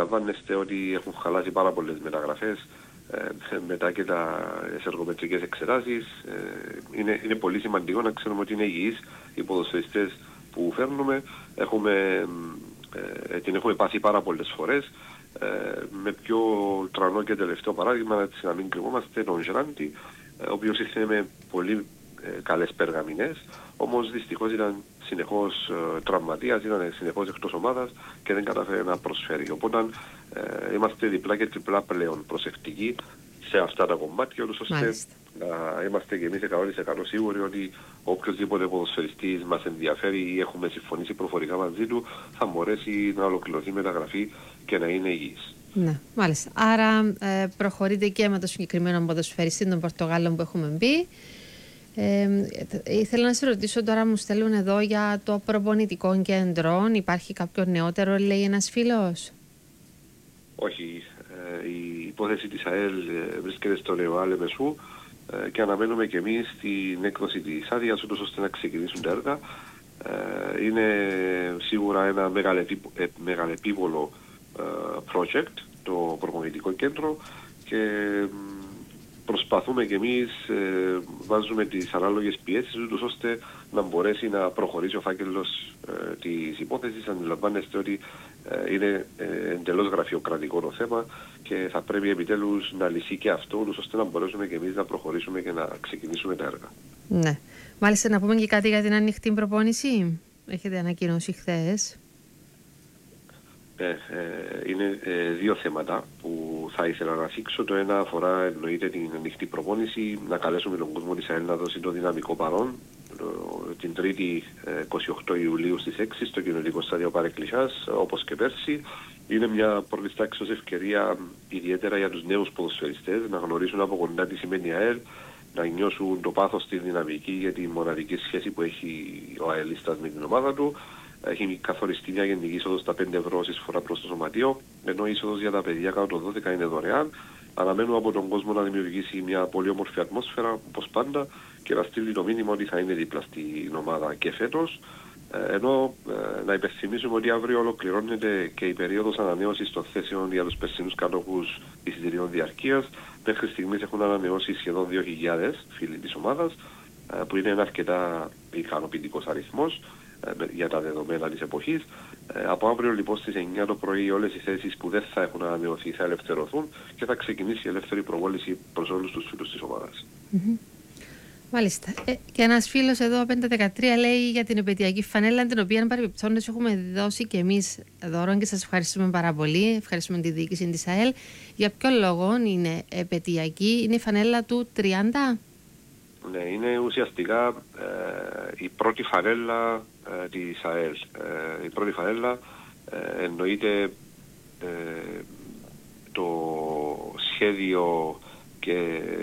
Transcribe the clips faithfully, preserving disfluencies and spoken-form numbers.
αντιλαμβάνεστε ότι έχουν χαλάσει πάρα πολλές μεταγραφές ε, μετά και τα εργομετρικές εξετάσεις. Ε, είναι, είναι πολύ σημαντικό να ξέρουμε ότι είναι υγιείς οι ποδοσφαιριστές που φέρνουμε. Έχουμε, ε, την έχουμε πάθει πάρα πολλές φορές. Ε, με πιο τρανό και τελευταίο παράδειγμα, έτσι να μην κρυβόμαστε, τον Γεράντη, ο οποίος ήρθε με πολύ ε, καλές περγαμηνές, όμως δυστυχώς ήταν συνεχώς ε, τραυματίας, ήταν συνεχώς εκτός ομάδας και δεν κατάφερε να προσφέρει. Οπότε ε, είμαστε διπλά και τριπλά πλέον προσεκτικοί σε αυτά τα κομμάτια, ώστε να είμαστε και εμείς εκατό τοις εκατό σίγουροι ότι οποιοδήποτε ποδοσφαιριστής μας ενδιαφέρει ή έχουμε συμφωνήσει προφορικά μαζί του θα μπορέσει να ολοκληρωθεί η μεταγραφή και να είναι υγιής. Ναι, μάλιστα. Άρα ε, προχωρείτε και με το συγκεκριμένο ποδοσφαιριστή των Πορτογάλων που έχουμε μπει. Ε, ήθελα να σε ρωτήσω τώρα, μου στέλνουν εδώ για το προπονητικό κέντρο. Υπάρχει κάποιο νεότερο, λέει ένας φίλος? Όχι. Ε, η υπόθεση της ΑΕΛ ε, βρίσκεται στο ΕΟΑ Λεμεσού ε, και αναμένουμε και εμείς την έκδοση της άδειας ούτως ώστε να ξεκινήσουν τα έργα. Ε, είναι σίγουρα ένα μεγαλεπίβολο ε, project, το προπονητικό κέντρο, και προσπαθούμε και εμείς, ε, βάζουμε τις ανάλογες πιέσεις ούτως ώστε να μπορέσει να προχωρήσει ο φάκελος ε, της υπόθεσης. Αντιλαμβάνεστε ότι ε, είναι ε, εντελώς γραφειοκρατικό το θέμα και θα πρέπει επιτέλους να λυθεί και αυτό, ούτως ώστε να μπορέσουμε και εμείς να προχωρήσουμε και να ξεκινήσουμε τα έργα. Ναι. Μάλιστα, να πούμε και κάτι για την ανοιχτή προπόνηση. Έχετε ανακοινώσει χθες? Ε, ε, είναι ε, δύο θέματα που θα ήθελα να θίξω. Το ένα αφορά εννοείται την ανοιχτή προπόνηση, να καλέσουμε τον κόσμο της ΑΕΛ να δώσει το δυναμικό παρόν την Τρίτη είκοσι οκτώ Ιουλίου στις έξι στο κοινωνικό στάδιο Παρεκκλησιάς, όπως και πέρσι. Είναι μια πρώτης τάξης ευκαιρία ιδιαίτερα για τους νέους ποδοσφαιριστές να γνωρίσουν από κοντά τι σημαίνει ΑΕΛ, να νιώσουν το πάθος, τη δυναμική για τη μοναδική σχέση που έχει ο ΑΕΛίστας με την ομάδα του. Έχει καθοριστεί μια γενική είσοδος στα πέντε ευρώ εισφορά προς το σωματείο, ενώ η είσοδος για τα παιδιά κάτω των δώδεκα είναι δωρεάν. Αναμένουμε από τον κόσμο να δημιουργήσει μια πολύ όμορφη ατμόσφαιρα, όπως πάντα, και να στείλει το μήνυμα ότι θα είναι δίπλα στην ομάδα και φέτος. Ενώ ε, να υπενθυμίσουμε ότι αύριο ολοκληρώνεται και η περίοδος ανανέωσης των θέσεων για τους περσινούς κατόχους εισιτηρίων διαρκείας. Μέχρι στιγμής έχουν ανανεώσει σχεδόν δύο χιλιάδες φίλοι της ομάδας, ε, που είναι ένα αρκετά ικανοποιητικός αριθμός για τα δεδομένα της εποχής. Ε, από αύριο λοιπόν στις εννιά το πρωί όλες οι θέσεις που δεν θα έχουν ανανεωθεί θα ελευθερωθούν και θα ξεκινήσει η ελεύθερη προβόληση προς όλους τους φίλους της ομάδας. Mm-hmm. Μάλιστα. Ε, και ένας φίλος εδώ πέντε δεκατρία λέει για την επαιτειακή φανέλα, την οποία παρεμπιπτόντως έχουμε δώσει και εμείς δώρο και σας ευχαριστούμε πάρα πολύ. Ευχαριστούμε τη διοίκηση της ΑΕΛ. Για ποιο λόγο είναι επαιτειακή? Είναι η φανέλα του τριάντα? Ναι, είναι ουσιαστικά ε, η πρώτη φανέλα ε, της ΑΕΛ. Ε, η πρώτη φανέλα ε, εννοείται ε, το σχέδιο και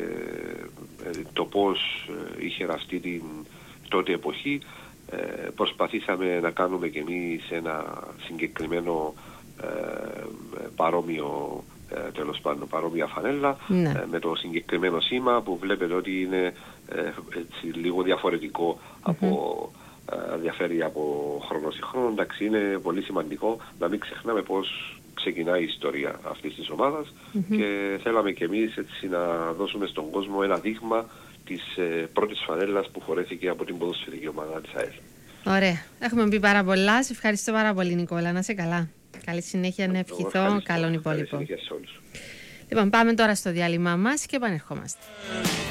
ε, το πώς ε, είχε ραστεί την τότε εποχή. Ε, προσπαθήσαμε να κάνουμε κι εμείς ένα συγκεκριμένο ε, παρόμοιο Ε, τέλος πάντων παρόμοια φανέλα, ναι. ε, με το συγκεκριμένο σήμα που βλέπετε ότι είναι ε, έτσι, λίγο διαφορετικό mm-hmm. από, ε, διαφέρει από χρόνο σε χρόνο. Εντάξει, είναι πολύ σημαντικό να μην ξεχνάμε πώς ξεκινάει η ιστορία αυτής της ομάδας mm-hmm. και θέλαμε κι εμείς έτσι να δώσουμε στον κόσμο ένα δείγμα της ε, πρώτης φανέλας που φορέθηκε από την ποδοσφαιρική ομάδα της ΑΕΛ. Ωραία. Έχουμε πει πάρα πολλά. Σε ευχαριστώ πάρα πολύ, Νικόλα. Να είσαι καλά. Καλή συνέχεια, να ευχηθώ. Καλόν υπόλοιπο. Λοιπόν, πάμε τώρα στο διάλειμμα μας και επανερχόμαστε.